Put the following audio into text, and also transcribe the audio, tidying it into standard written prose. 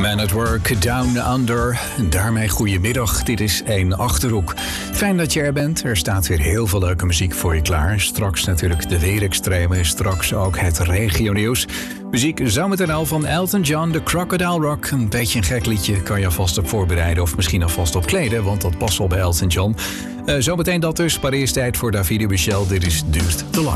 Man at Work, Down Under. En daarmee goedemiddag, dit is 1 Achterhoek. Fijn dat je er bent. Er staat weer heel veel leuke muziek voor je klaar. Straks natuurlijk de weerextremen, straks ook het regionieuws. Muziek zometeen al van Elton John, The Crocodile Rock. Een beetje een gek liedje, kan je alvast op voorbereiden of misschien alvast op kleden, want dat past wel bij Elton John. Zometeen dat dus, maar eerst tijd voor Davide Michel. Dit is Duurt te lang.